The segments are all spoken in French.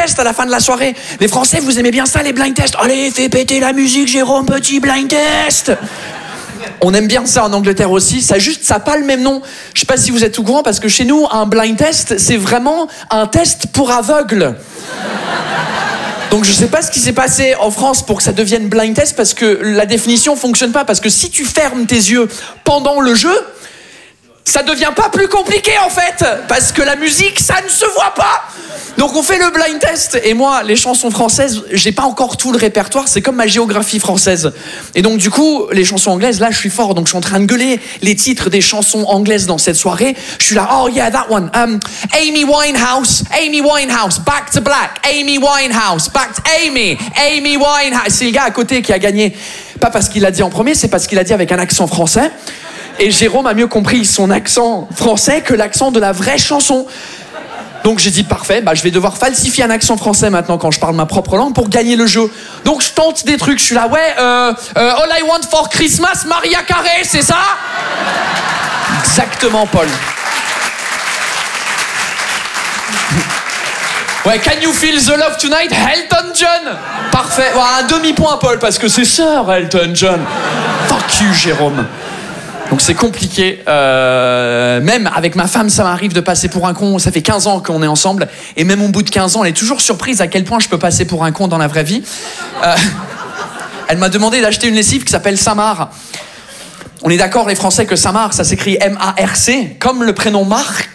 test à la fin de la soirée. Les Français, vous aimez bien ça, les blind tests? Allez, fais péter la musique, Jérôme, petit blind test. On aime bien ça en Angleterre aussi, ça n'a pas le même nom. Je sais pas si vous êtes au courant, parce que chez nous, un blind test, c'est vraiment un test pour aveugles. Donc je sais pas ce qui s'est passé en France pour que ça devienne blind test, parce que la définition fonctionne pas, parce que si tu fermes tes yeux pendant le jeu, ça devient pas plus compliqué en fait, parce que la musique, ça ne se voit pas. Donc on fait le blind test, et moi, les chansons françaises, j'ai pas encore tout le répertoire, c'est comme ma géographie française. Et donc du coup, les chansons anglaises, là je suis fort, donc je suis en train de gueuler les titres des chansons anglaises dans cette soirée. Je suis là, oh yeah, that one. Amy Winehouse, Back to Black, Amy Winehouse, Back to Amy Winehouse. C'est le gars à côté qui a gagné, pas parce qu'il l'a dit en premier, c'est parce qu'il a dit avec un accent français. Et Jérôme a mieux compris son accent français que l'accent de la vraie chanson. Donc j'ai dit parfait, je vais devoir falsifier un accent français maintenant quand je parle ma propre langue pour gagner le jeu. Donc je tente des trucs, je suis là, All I Want for Christmas, Mariah Carey, c'est ça? Exactement, Paul. Ouais, Can You Feel the Love Tonight, Elton John. Parfait, un demi-point, Paul, parce que c'est Sir Elton John. Fuck you, Jérôme. Donc c'est compliqué, même avec ma femme ça m'arrive de passer pour un con, ça fait 15 ans qu'on est ensemble, et même au bout de 15 ans elle est toujours surprise à quel point je peux passer pour un con dans la vraie vie. Elle m'a demandé d'acheter une lessive qui s'appelle Samar. On est d'accord les Français que Samar ça s'écrit M-A-R-C, comme le prénom Marc.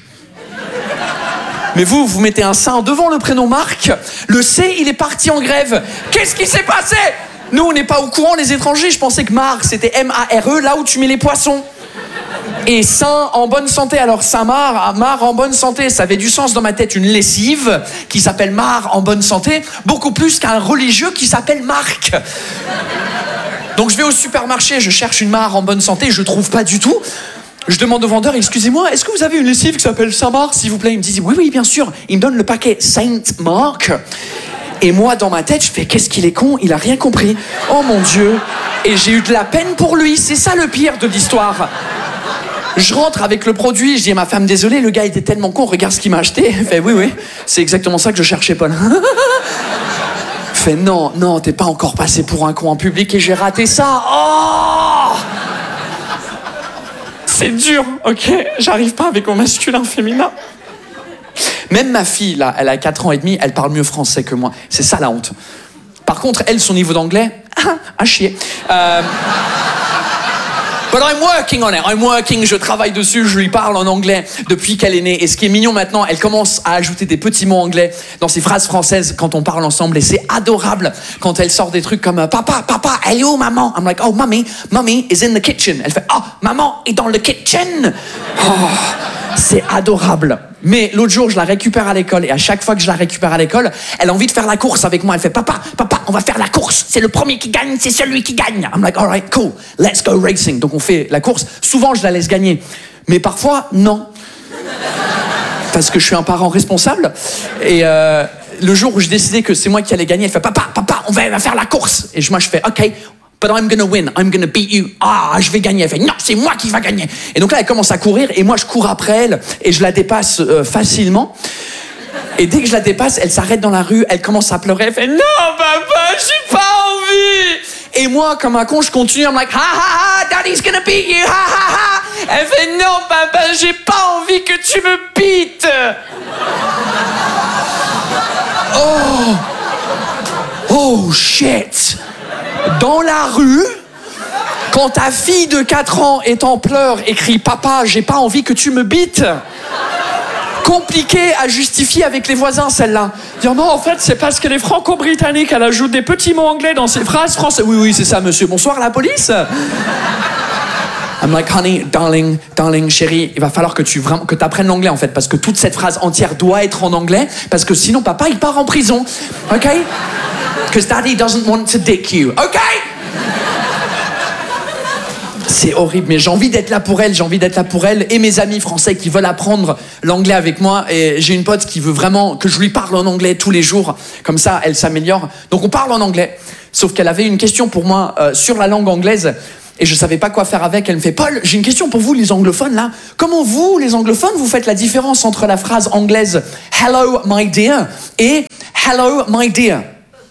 Mais vous mettez un sein devant le prénom Marc, le C il est parti en grève. Qu'est-ce qui s'est passé ? Nous, on n'est pas au courant, les étrangers. Je pensais que Mar, c'était M-A-R-E, là où tu mets les poissons. Et Saint en bonne santé. Alors, Saint-Mar, Mar en bonne santé, ça avait du sens dans ma tête. Une lessive qui s'appelle Mar en bonne santé, beaucoup plus qu'un religieux qui s'appelle Marc. Donc, je vais au supermarché, je cherche une Mar en bonne santé, je trouve pas du tout. Je demande au vendeur, excusez-moi, est-ce que vous avez une lessive qui s'appelle Saint-Marc, s'il vous plaît? Il me dit, oui, bien sûr. Il me donne le paquet Saint-Marc. Et moi, dans ma tête, je fais, qu'est-ce qu'il est con, il a rien compris. Oh mon Dieu. Et j'ai eu de la peine pour lui, c'est ça le pire de l'histoire. Je rentre avec le produit, je dis à ma femme, désolé, le gars était tellement con, regarde ce qu'il m'a acheté. Elle fait, oui, c'est exactement ça que je cherchais, Paul. Elle fait, non, t'es pas encore passé pour un con en public et j'ai raté ça. Oh! C'est dur, ok? J'arrive pas avec mon masculin féminin. Même ma fille, là, elle a 4 ans et demi, elle parle mieux français que moi. C'est ça la honte. Par contre, elle, son niveau d'anglais, à chier. But I'm working on it. Je travaille dessus, je lui parle en anglais depuis qu'elle est née. Et ce qui est mignon maintenant, elle commence à ajouter des petits mots anglais dans ses phrases françaises quand on parle ensemble. Et c'est adorable quand elle sort des trucs comme Papa, elle est où, maman? I'm like, oh, mommy is in the kitchen. Elle fait, oh, maman est dans le kitchen. Oh, c'est adorable. Mais l'autre jour, je la récupère à l'école et à chaque fois que je la récupère à l'école, elle a envie de faire la course avec moi. Elle fait, papa, on va faire la course. C'est le premier qui gagne, c'est celui qui gagne. I'm like, all right, cool, let's go racing. Donc on fait la course. Souvent, je la laisse gagner. Mais parfois, non. Parce que je suis un parent responsable. Et le jour où j'ai décidé que c'est moi qui allais gagner, elle fait, papa, on va faire la course. Et moi, je fais, OK, but I'm gonna win, I'm gonna beat you. Je vais gagner. Elle fait, non, c'est moi qui va gagner. Et donc là, elle commence à courir et moi, je cours après elle et je la dépasse facilement. Et dès que je la dépasse, elle s'arrête dans la rue, elle commence à pleurer, elle fait, non, papa, j'ai pas envie. Et moi, comme un con, je continue, I'm like, ha, daddy's gonna beat you, ha. Elle fait, non, papa, j'ai pas envie que tu me beates. Oh, shit. Dans la rue, quand ta fille de 4 ans est en pleurs et crie « Papa, j'ai pas envie que tu me bites », compliqué à justifier avec les voisins, celle-là. Dire non, en fait, c'est parce qu'elle est franco-britannique, elle ajoute des petits mots anglais dans ses phrases françaises. Oui, c'est ça, monsieur. Bonsoir, la police. I'm like, honey, darling, chérie, il va falloir que tu apprennes l'anglais, en fait, parce que toute cette phrase entière doit être en anglais, parce que sinon, papa, il part en prison. OK? Because daddy doesn't want to dick you. OK? C'est horrible, mais j'ai envie d'être là pour elle, et mes amis français qui veulent apprendre l'anglais avec moi, et j'ai une pote qui veut vraiment que je lui parle en anglais tous les jours, comme ça, elle s'améliore. Donc on parle en anglais, sauf qu'elle avait une question pour moi sur la langue anglaise. Et je savais pas quoi faire avec. Elle me fait, Paul, j'ai une question pour vous, les anglophones, là. Comment vous, les anglophones, vous faites la différence entre la phrase anglaise « Hello, my dear » et « Hello, my dear ».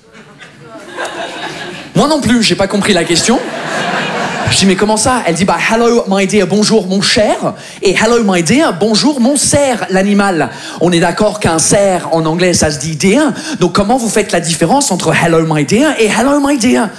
Moi non plus, j'ai pas compris la question. Je dis, mais comment ça? Elle dit, bah, hello, my dear, bonjour, mon cher. Et hello, my dear, bonjour, mon cerf, l'animal. On est d'accord qu'un cerf, en anglais, ça se dit dear. Donc, comment vous faites la différence entre hello, my dear et hello, my dear?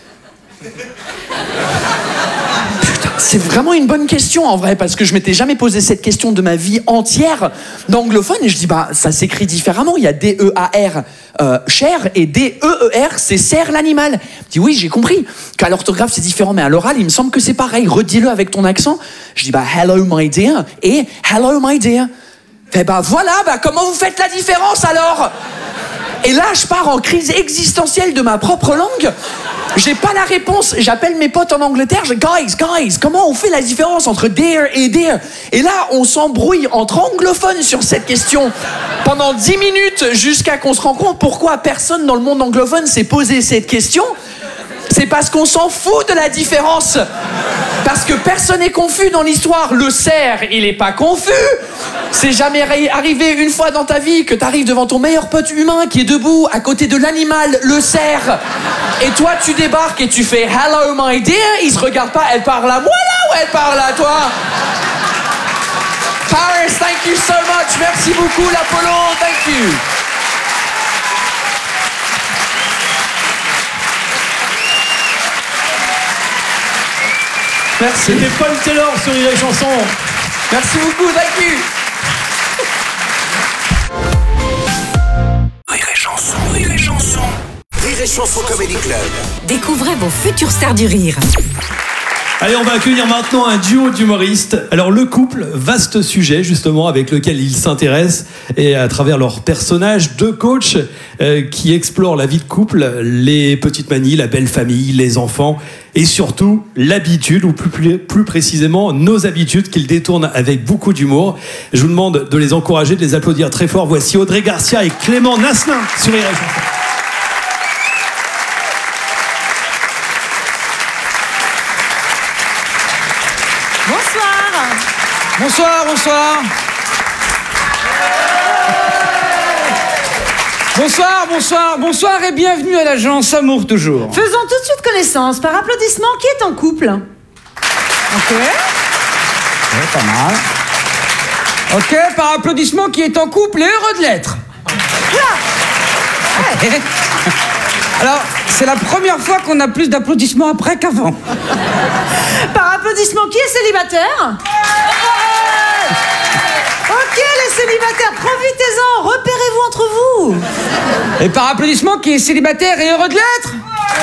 C'est vraiment une bonne question en vrai, parce que je m'étais jamais posé cette question de ma vie entière d'anglophone, et je dis bah ça s'écrit différemment, il y a D-E-A-R cher et D-E-E-R c'est serre l'animal. Je dis oui j'ai compris qu'à l'orthographe c'est différent, mais à l'oral il me semble que c'est pareil, redis-le avec ton accent. Je dis bah hello my dear et hello my dear. Fait bah voilà, bah comment vous faites la différence alors? Et là, je pars en crise existentielle de ma propre langue. J'ai pas la réponse. J'appelle mes potes en Angleterre. Je dis, guys, comment on fait la différence entre dear et dear? Et là, on s'embrouille entre anglophones sur cette question pendant 10 minutes jusqu'à qu'on se rende compte pourquoi personne dans le monde anglophone s'est posé cette question. C'est parce qu'on s'en fout de la différence. Parce que personne n'est confus dans l'histoire. Le cerf, il est pas confus. C'est jamais arrivé une fois dans ta vie que t'arrives devant ton meilleur pote humain qui est debout à côté de l'animal, le cerf. Et toi, tu débarques et tu fais « Hello, my dear ». Il se regarde pas, elle parle à moi là ou elle parle à toi? Paris, thank you so much. Merci beaucoup, l'Apollo. Thank you. Merci. C'était Paul Taylor sur Rire et Chanson. Merci beaucoup, thank you. Rire et Chanson, Rire et Chanson. Rire et Chanson Comedy Club. Découvrez vos futurs stars du rire. Allez, on va accueillir maintenant un duo d'humoristes. Alors le couple, vaste sujet justement avec lequel ils s'intéressent, et à travers leurs personnages, deux coachs qui explorent la vie de couple, les petites manies, la belle famille, les enfants et surtout l'habitude, ou plus précisément nos habitudes qu'ils détournent avec beaucoup d'humour. Je vous demande de les encourager, de les applaudir très fort. Voici Audrey Garcia et Clément Nasselin sur Rire et Chanson. Bonsoir, bonsoir. Bonsoir, bonsoir, bonsoir et bienvenue à l'agence Amour Toujours. Faisons tout de suite connaissance. Par applaudissement, qui est en couple? Ok. Ouais, pas mal. Ok, par applaudissement, qui est en couple et heureux de l'être? Okay. Alors, c'est la première fois qu'on a plus d'applaudissements après qu'avant. Par applaudissement, qui est célibataire? Ok, les célibataires, profitez-en, repérez-vous entre vous. Et par applaudissement, qui est célibataire et heureux de l'être?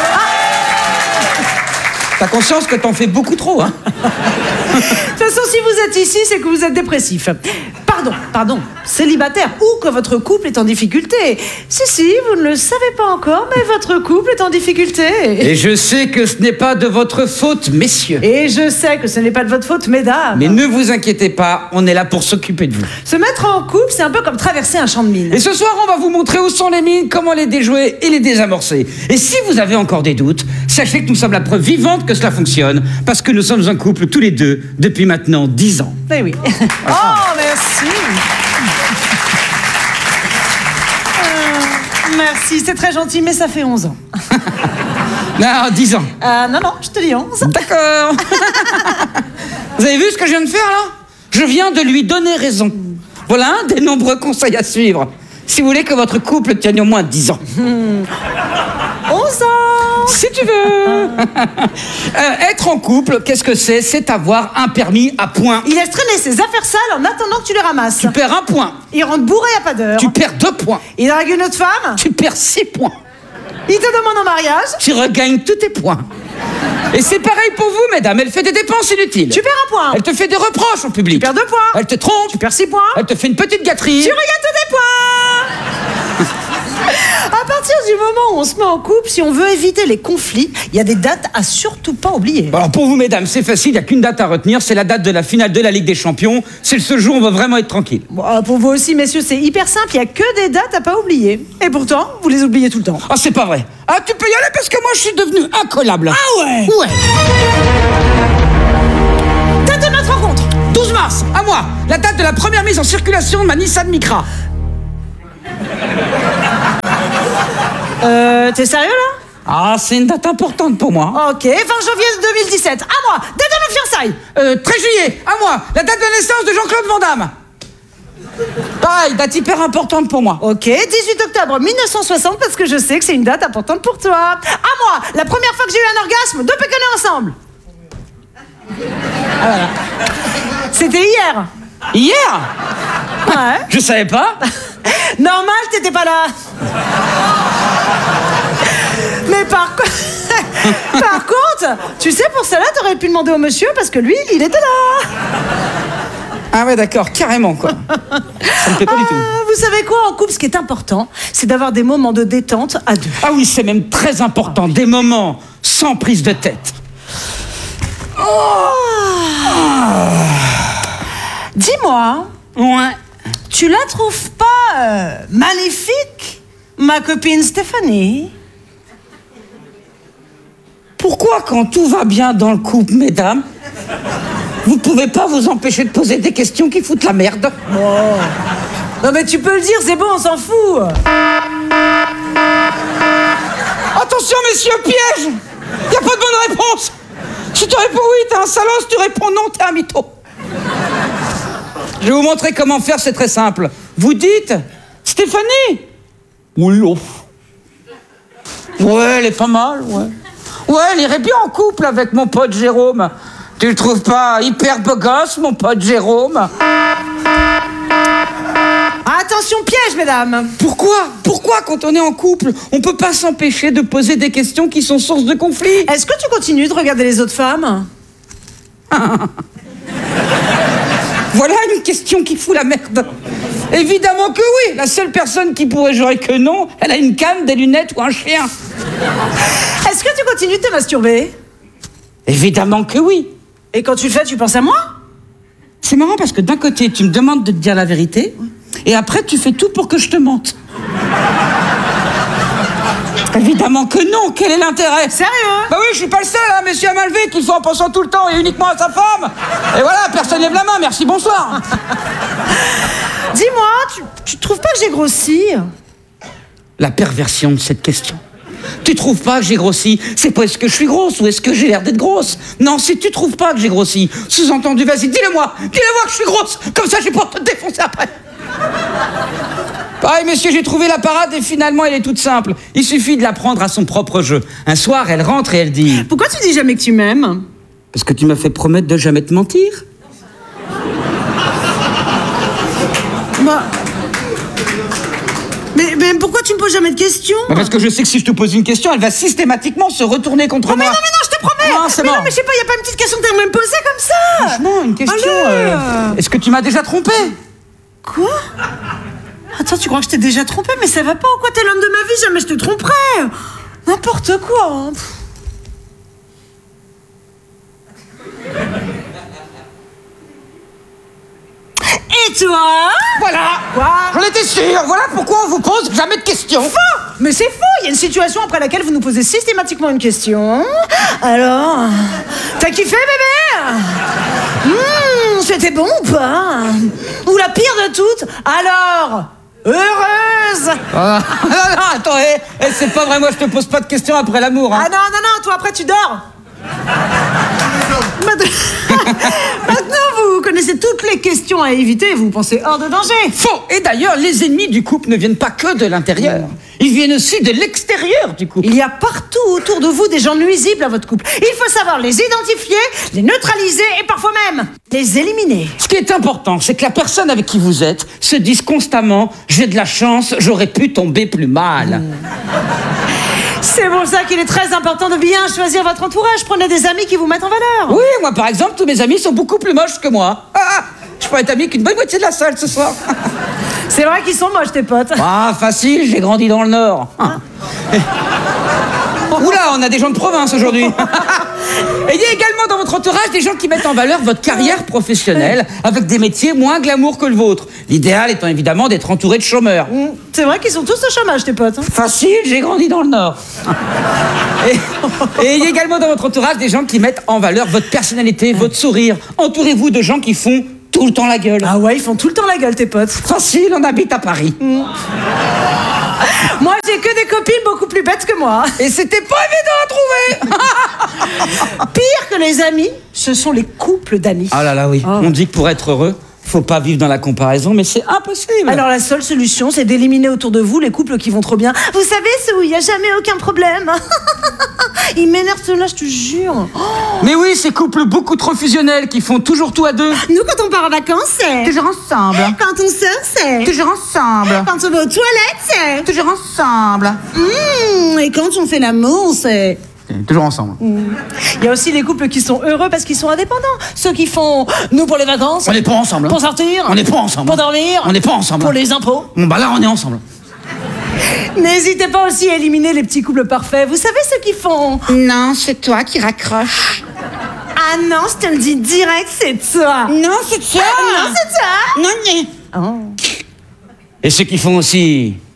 T'as conscience que t'en fais beaucoup trop, hein? De toute façon, si vous êtes ici, c'est que vous êtes dépressif. Pardon, célibataire ou que votre couple est en difficulté. Si, vous ne le savez pas encore, mais votre couple est en difficulté. Et je sais que ce n'est pas de votre faute, messieurs. Et je sais que ce n'est pas de votre faute, mesdames. Mais ne vous inquiétez pas, on est là pour s'occuper de vous. Se mettre en couple, c'est un peu comme traverser un champ de mines. Et ce soir, on va vous montrer où sont les mines, comment les déjouer et les désamorcer. Et si vous avez encore des doutes, sachez que nous sommes la preuve vivante que cela fonctionne, parce que nous sommes un couple tous les deux depuis maintenant 10 ans. Eh oui. Oh, merci. Merci, c'est très gentil, mais ça fait 11 ans. Non, 10 ans. Non, je te dis 11. D'accord. Vous avez vu ce que je viens de faire, là? Je viens de lui donner raison. Voilà un des nombreux conseils à suivre, si vous voulez que votre couple tienne au moins 10 ans. 11 ans. Si tu veux. Être en couple, qu'est-ce que c'est? C'est avoir un permis à points. Il laisse traîner ses affaires sales en attendant que tu les ramasses. Tu perds 1 point. Il rentre bourré à pas d'heure. Tu perds 2 points. Il drague une autre femme. Tu perds 6 points. Il te demande en mariage. Tu regagnes tous tes points. Et c'est pareil pour vous, mesdames. Elle fait des dépenses inutiles. Tu perds 1 point. Elle te fait des reproches en public. Tu perds 2 points. Elle te trompe. Tu perds 6 points. Elle te fait une petite gâterie. Tu regagnes tous tes points. À partir du moment où on se met en couple, si on veut éviter les conflits, il y a des dates à surtout pas oublier. Alors pour vous, mesdames, c'est facile, il n'y a qu'une date à retenir, c'est la date de la finale de la Ligue des Champions. C'est le seul jour où on va vraiment être tranquille. Bon, pour vous aussi, messieurs, c'est hyper simple, il y a que des dates à pas oublier. Et pourtant, vous les oubliez tout le temps. Ah, c'est pas vrai. Ah, tu peux y aller parce que moi, je suis devenu incollable. Ah ouais? Ouais. Date de notre rencontre. 12 mars, à moi, la date de la première mise en circulation de ma Nissan Micra. T'es sérieux là? Ah, c'est une date importante pour moi. Ok, fin janvier 2017, à moi, date de nos fiançailles. 13 juillet, à moi, la date de naissance de Jean-Claude Van Damme. Pareil, date hyper importante pour moi. Ok, 18 octobre 1960, parce que je sais que c'est une date importante pour toi. À moi, la première fois que j'ai eu un orgasme, depuis qu'on est ensemble. Ah, voilà. C'était hier. Hier? Ouais. Je savais pas. Normal, t'étais pas là. Mais par contre, tu sais, pour cela, t'aurais pu demander au monsieur, parce que lui, il était là. Ah ouais, d'accord, carrément, quoi. Ça me plaît pas du tout. Vous savez quoi, en couple, ce qui est important, c'est d'avoir des moments de détente à deux. Ah oui, c'est même très important, des moments sans prise de tête. Dis-moi, Ouais. tu la trouves pas magnifique, ma copine Stéphanie? Pourquoi, quand tout va bien dans le couple, mesdames, vous pouvez pas vous empêcher de poser des questions qui foutent la merde? Non mais tu peux le dire, c'est bon, on s'en fout. Attention, messieurs, piège! Y a pas de bonne réponse! Si tu réponds oui, t'es un salaud, si tu réponds non, t'es un mytho. Je vais vous montrer comment faire, c'est très simple. Vous dites, Stéphanie? Oui, oh. Ouais, elle est pas mal, ouais. Ouais, elle irait bien en couple avec mon pote Jérôme. Tu le trouves pas hyper beau gosse, mon pote Jérôme? Attention, piège, mesdames. Pourquoi, quand on est en couple, on peut pas s'empêcher de poser des questions qui sont source de conflit? Est-ce que tu continues de regarder les autres femmes? Voilà une question qui fout la merde. Évidemment que oui. La seule personne qui pourrait jurer que non, elle a une canne, des lunettes ou un chien. Est-ce que tu continues de te masturber? Évidemment que oui. Et quand tu le fais, tu penses à moi? C'est marrant parce que d'un côté, tu me demandes de te dire la vérité, et après, tu fais tout pour que je te mente. Évidemment que non, quel est l'intérêt? Sérieux? Bah oui, je suis pas le seul, hein, monsieur Amalvé, qu'il faut en pensant tout le temps et uniquement à sa femme. Et voilà, personne lève la main, merci, bonsoir. Dis-moi, tu trouves pas que j'ai grossi? La perversion de cette question. Tu trouves pas que j'ai grossi? C'est pas est-ce que je suis grosse ou est-ce que j'ai l'air d'être grosse? Non, si tu trouves pas que j'ai grossi, sous-entendu, vas-y, dis-le-moi que je suis grosse, comme ça je vais pouvoir te défoncer après. Pareil, monsieur, j'ai trouvé la parade et finalement elle est toute simple. Il suffit de la prendre à son propre jeu. Un soir, elle rentre et elle dit... Pourquoi tu dis jamais que tu m'aimes? Parce que tu m'as fait promettre de jamais te mentir. Bah... Mais pourquoi tu me poses jamais de questions? Bah parce que je sais que si je te pose une question, elle va systématiquement se retourner contre moi. Mais non, je te promets. Non, c'est mais mort. non, mais je sais pas, y a pas une petite question que t'aimerais me poser comme ça? Franchement, une question... Allez. Est-ce que tu m'as déjà trompé? Quoi? Attends, tu crois que je t'ai déjà trompé? Mais ça va pas ou quoi? T'es l'homme de ma vie, jamais je te tromperai. N'importe quoi, hein. Et toi? Voilà. Quoi? J'en étais sûr. Voilà pourquoi on vous pose jamais de questions. Faux! Mais c'est faux! Il y a une situation après laquelle vous nous posez systématiquement une question. Alors, t'as kiffé, bébé? C'était bon ou pas? Ou la pire de toutes? Alors, heureuse? Ah, non, attends, c'est pas vrai, moi je te pose pas de questions après l'amour. Hein. Ah non, toi après tu dors. Maintenant, vous connaissez toutes les questions à éviter, vous pensez hors de danger. Faux! Et d'ailleurs, les ennemis du couple ne viennent pas que de l'intérieur. Ils viennent aussi de l'extérieur du couple. Il y a partout autour de vous des gens nuisibles à votre couple. Il faut savoir les identifier, les neutraliser et parfois même les éliminer. Ce qui est important, c'est que la personne avec qui vous êtes se dise constamment « J'ai de la chance, j'aurais pu tomber plus mal. C'est pour ça qu'il est très important de bien choisir votre entourage. Prenez des amis qui vous mettent en valeur. Oui, moi par exemple, tous mes amis sont beaucoup plus moches que moi. Je pourrais être ami qu'une bonne moitié de la salle ce soir. C'est vrai qu'ils sont moches, tes potes. Ah, facile, j'ai grandi dans le Nord. Oula, on a des gens de province aujourd'hui. Et il y a également dans votre entourage des gens qui mettent en valeur votre carrière professionnelle avec des métiers moins glamour que le vôtre. L'idéal étant évidemment d'être entouré de chômeurs. C'est vrai qu'ils sont tous au chômage, tes potes. Hein. Facile, j'ai grandi dans le Nord. Et il y a également dans votre entourage des gens qui mettent en valeur votre personnalité, votre sourire. Entourez-vous de gens qui font tout le temps la gueule. Ah ouais, ils font tout le temps la gueule, tes potes. Facile, on habite à Paris. Moi, j'ai que des copines beaucoup plus bêtes que moi. Et c'était pas évident à trouver. Pire que les amis, ce sont les couples d'amis. Ah là là, oui. Oh. On dit que pour être heureux, faut pas vivre dans la comparaison, mais c'est impossible. Alors la seule solution, c'est d'éliminer autour de vous les couples qui vont trop bien. Vous savez, ceux où il n'y a jamais aucun problème. Ils m'énervent ceux-là, je te jure. Mais oui, ces couples beaucoup trop fusionnels qui font toujours tout à deux. Nous, quand on part en vacances, c'est Toujours ensemble. quand on sort, c'est Toujours ensemble. quand on va aux toilettes, c'est Toujours ensemble. Et quand on fait l'amour, c'est Toujours ensemble. Il y a aussi les couples qui sont heureux parce qu'ils sont indépendants. Ceux qui font nous pour les vacances, On n'est pas ensemble. pour sortir, On n'est pas ensemble. pour dormir, On n'est pas ensemble. pour les impôts. Bon bah là on est ensemble. N'hésitez pas aussi à éliminer les petits couples parfaits. Vous savez ceux qui font Non, c'est toi qui raccroches. ah non, je te le dis direct, c'est toi. Non, c'est toi. Non, c'est toi. Non, mais... Oh. Et ceux qui font aussi